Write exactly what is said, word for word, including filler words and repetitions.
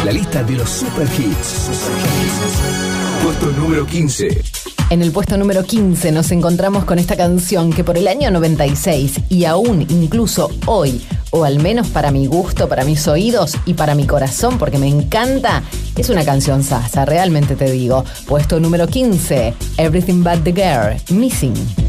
La lista de los super hits. Puesto número quince. En el puesto número quince nos encontramos con esta canción que por el año noventa y seis y aún incluso hoy, o al menos para mi gusto, para mis oídos y para mi corazón, porque me encanta, es una canción sasa, realmente te digo. Puesto número quince, Everything But The Girl, Missing.